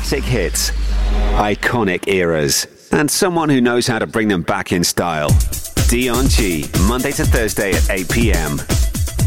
Classic hits, iconic eras, and someone who knows how to bring them back in style. Dion G, Monday to Thursday at 8 p.m.